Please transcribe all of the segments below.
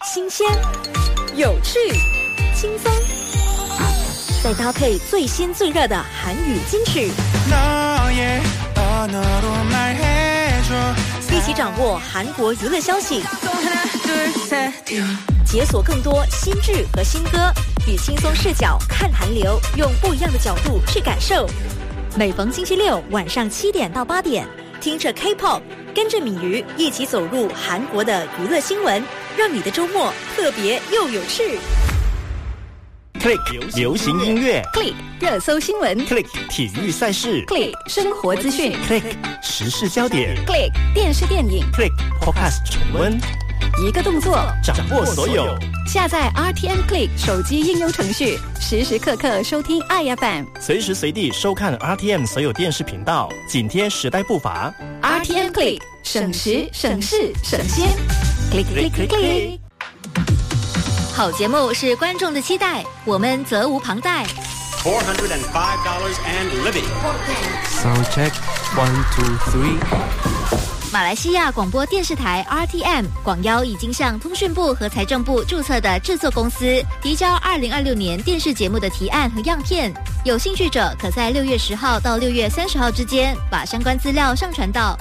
新鲜、有趣、轻松，再搭配最新最热的韩语金曲，一起掌握韩国娱乐消息，解锁更多新剧和新歌，以轻松视角看韩流，用不一样的角度去感受。每逢星期六晚上7点到8点，听着 K-pop， 跟着敏瑜一起走入韩国的娱乐新闻，让你的周末特别又有趣。 Click 流行音乐 Click 热搜新闻 ，Click 体育赛事 ，Click 生活资讯 ，Click 时事焦点 ，Click 电视电影 ，Click Podcast 重温， 一个动作掌握所有。 下载 RTM Click 手机应用程序，时时刻刻收听爱 FM， 随时随地收看 RTM 所有电视频道，紧贴时代步伐。 RTM Click 省时省事省心 ，Click Click Click Click。好节目是观众的期待，我们责无旁贷。 $405 and living. Sound check 1 2 3。 马来西亚广播电视台 RTM 广邀已经向通讯部和财政部注册的制作公司提交2026年电视节目的提案和样片，有兴趣者可在6月10号到6月30号之间把相关资料上传到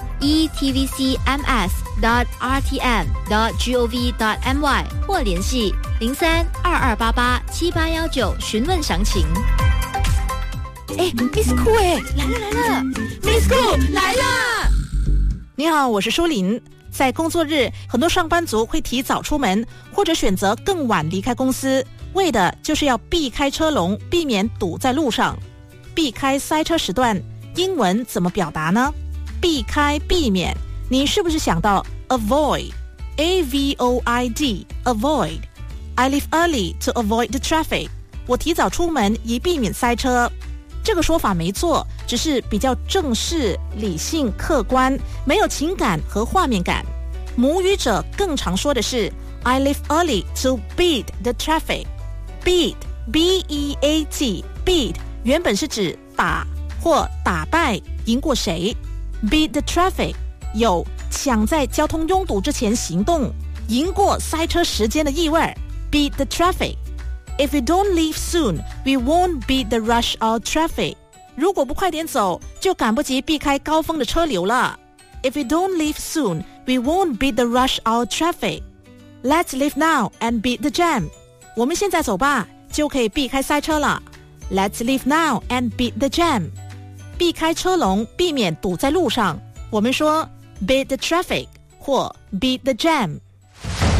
etvcms.rtm.gov.my 或联系03-2288-7819询问详情。Miss Cool 来了 Miss Cool 来了。 你好，我是舒琳。在工作日，很多上班族会提早出门，或者选择更晚离开公司，为的就是要避开车龙，避免堵在路上，避开塞车时段。英文怎么表达呢？避开、避免，你是不是想到 avoid A-V-O-I-D avoid I leave early to avoid the traffic 我提早出门以避免塞车。这个说法没错，只是比较正式、理性、客观，没有情感和画面感。母语者更常说的是 I leave early to beat the traffic. Beat, B-E-A-T, beat 原本是指打或打败，赢过谁。Beat the traffic 有抢在交通拥堵之前行动，赢过塞车时间的意味。Beat the traffic.If we don't leave soon, we won't beat the rush hour traffic. 如果不快点走，就赶不及避开高峰的车流了。If we don't leave soon, we won't beat the rush hour traffic. Let's leave now and beat the jam. 我们现在走吧，就可以避开塞车了。Let's leave now and beat the jam. 避开车龙，避免堵在路上。我们说 beat the traffic 或 beat the jam。